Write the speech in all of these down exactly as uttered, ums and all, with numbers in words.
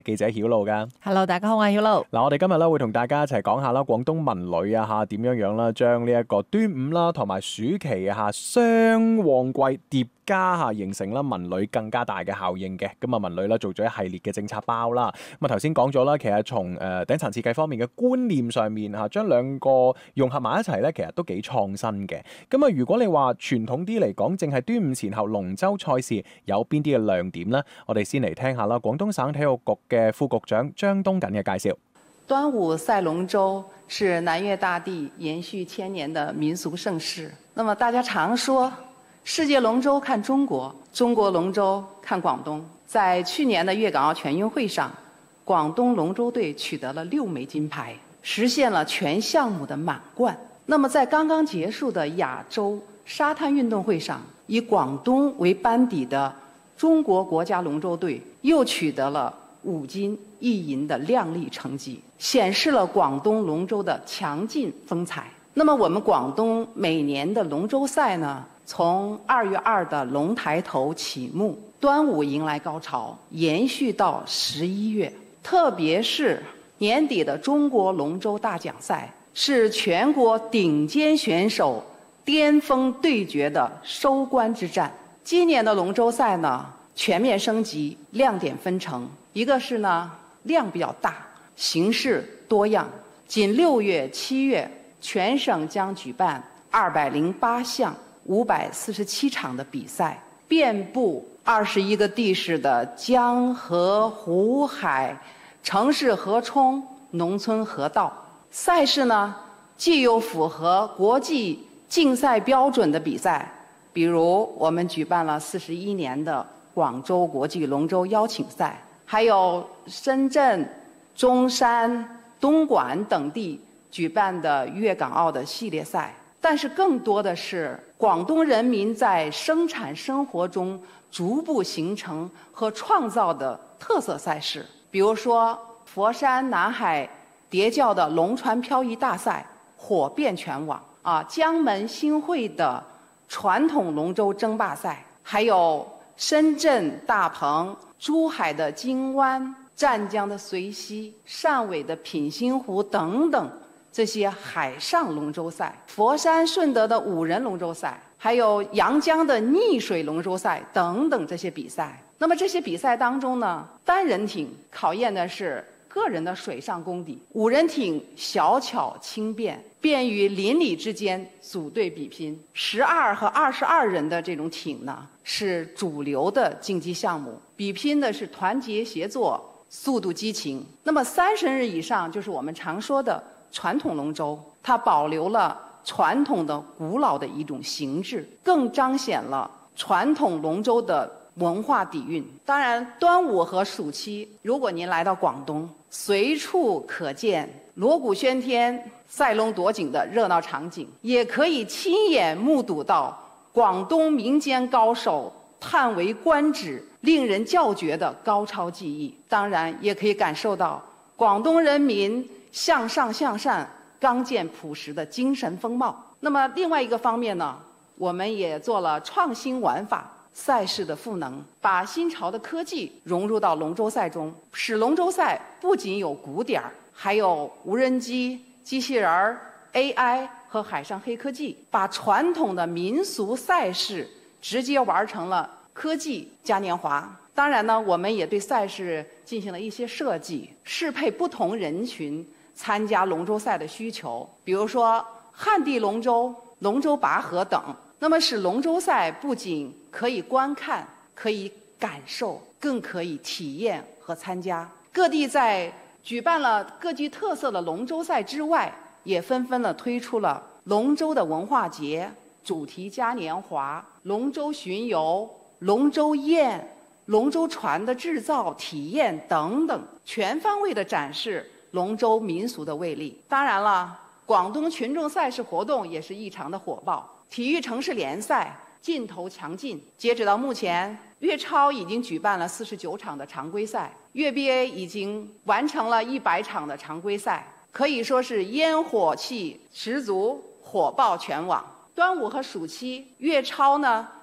記者曉露噶 ，Hello， 大家好，我係曉露。 嗱，我哋今日咧會同大家一齊講下啦，廣東文旅啊吓，點樣樣啦，將呢一個端午啦同埋暑期啊吓雙旺季疊加吓，形成啦文旅更加大嘅效應嘅。咁啊，文旅啦做咗一系列嘅政策包啦。咁啊，頭先講咗啦，其實從誒頂層設計方面嘅觀念上面吓，將兩個融合埋一齊咧，其實都幾創新嘅。咁啊，如果你話傳統啲嚟講，淨係端午前後龍舟賽事有邊啲嘅亮點呢？我哋先嚟聽下啦，廣東省體育局嘅副局長張東錦嘅介紹。 端午賽龍舟是南粵大地延續千年的民俗盛事。那麼大家常說，世界龍舟看中國，中國龍舟看廣東。在去年的粵港澳全運會上，廣東龍舟隊取得了六枚金牌，實現了全項目的滿貫。那麼在剛剛結束的亞洲沙灘運動會上，以廣東為班底的中國國家龍舟隊又取得了五金一銀的亮麗成績，顯示了廣東龍舟的強勁風采。那麼我們廣東每年的龍舟賽呢，從二月二的龍抬頭啟幕，端午迎來高潮，延續到十一月。特別是年底的中國龍舟大獎賽，是全國頂尖選手巔峰對決的收官之戰。今年的龍舟賽呢，全面升級，亮點分成。一個是呢量比較大，形式多樣。僅六月、七月，全省將舉辦二百零八項、五百四十七場的比賽，遍布二十一個地市的江河湖海、城市河涌、農村河道。賽事呢，既有符合國際競賽標準的比賽，比如我們舉辦了四十一年的廣州國際龍舟邀請賽。還有深圳、中山、東莞等地舉辦的粵港澳的系列賽，但是更多的是廣東人民在生產生活中逐步形成和創造的特色賽事。比如說佛山南海疊教的龍船漂移大賽火遍全網啊，江門新會的傳統龍舟爭霸賽，還有深圳大鵬、珠海的金灣、湛江的隨溪、汕尾的品興湖等等這些海上龍舟賽，佛山順德的五人龍舟賽，還有陽江的逆水龍舟賽等等這些比賽。那麼這些比賽當中呢，單人艇考驗的是個人的水上功底，五人艇小巧輕便，便於鄰里之間組隊比拼。十二和二十二人的這種艇呢，是主流的競技項目，比拼的是團結協作、速度激情。那麼三十人以上就是我們常說的傳統龍舟，它保留了傳統的古老的一種形制，更彰顯了傳統龍舟的文化底蘊。當然，端午和暑期，如果您來到廣東，隨處可見鑼鼓喧天、賽龍奪錦的熱鬧場景，也可以親眼目睹到廣東民間高手嘆為觀止、令人叫絕的高超技藝。當然，也可以感受到廣東人民向上向善、剛健樸實的精神風貌。那麼另外一個方面呢，我們也做了創新玩法賽事的賦能，把新潮的科技融入到龍舟賽中，使龍舟賽不僅有鼓點，還有無人機、機器人、A I 和海上黑科技，把傳統的民俗賽事直接玩成了科技嘉年華。當然呢，我們也對賽事進行了一些設計，適配不同人群參加龍舟賽的需求，比如說旱地龍舟、龍舟拔河等。那麼使龍舟賽不僅可以觀看、可以感受，更可以體驗和參加。各地在舉辦了各具特色的龍舟賽之外，也紛紛地推出了龍舟的文化節、主題嘉年華、龍舟巡遊、龍舟宴、龍舟船的製造體驗等等，全方位地展示龍舟民俗的魅力。當然了，廣東群眾賽事活動也是異常的火爆。體育城市聯賽勁頭強勁，截止到目前，粵超已經舉辦了四十九場的常規賽，粵 B A 已經完成了一百場的常規賽，可以說是煙火氣十足，火爆全網。端午和暑期，粵超呢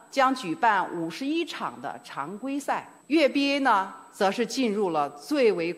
将举办五十一场的常规赛，粤 B A 呢则是进入了最为